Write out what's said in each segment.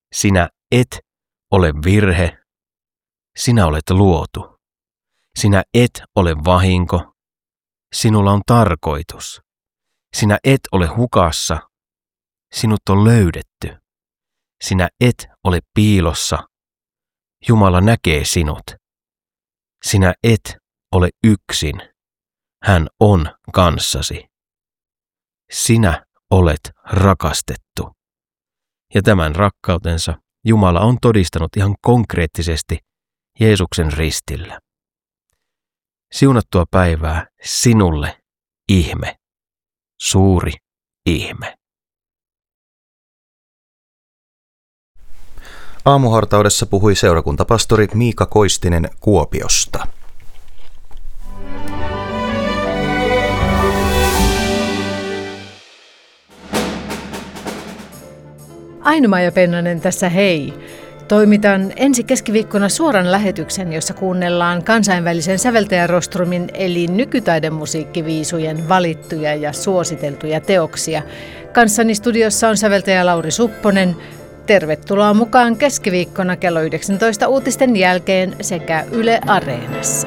Sinä et ole virhe, sinä olet luotu. Sinä et ole vahinko, sinulla on tarkoitus. Sinä et ole hukassa, sinut on löydetty. Sinä et ole piilossa, Jumala näkee sinut. Sinä et ole yksin, hän on kanssasi. Sinä olet rakastettu. Ja tämän rakkautensa Jumala on todistanut ihan konkreettisesti Jeesuksen ristillä. Siunattua päivää sinulle, ihme, suuri ihme. Aamuhartaudessa puhui seurakuntapastori Miika Koistinen Kuopiosta. Aino-Maija Pennanen tässä hei. Toimitan ensi keskiviikkona suoran lähetyksen, jossa kuunnellaan kansainvälisen säveltäjärostrumin eli nykytaidemusiikkiviisujen valittuja ja suositeltuja teoksia. Kanssani studiossa on säveltäjä Lauri Supponen. Tervetuloa mukaan keskiviikkona kello 19 uutisten jälkeen sekä Yle Areenassa.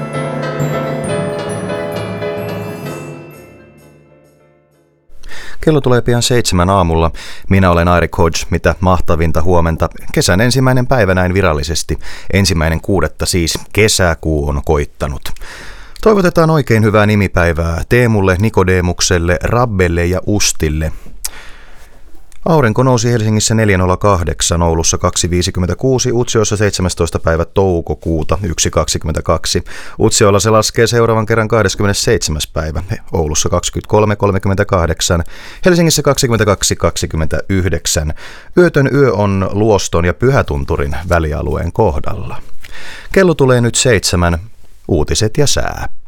Kello tulee pian 7 aamulla. Minä olen Airik Hodge, mitä mahtavinta huomenta. Kesän ensimmäinen päivä näin virallisesti. 1.6. siis kesäkuu on koittanut. Toivotetaan oikein hyvää nimipäivää Teemulle, Nikodeemukselle, Rabbelle ja Ustille. Aurinko nousi Helsingissä 4.08, Oulussa 2.56, Utsjoessa 17. päivä toukokuuta 1.22. Utsjoella se laskee seuraavan kerran 27. päivä, Oulussa 23.38, Helsingissä 22.29. Yötön yö on Luoston ja Pyhätunturin välialueen kohdalla. Kello tulee nyt 7, uutiset ja sää.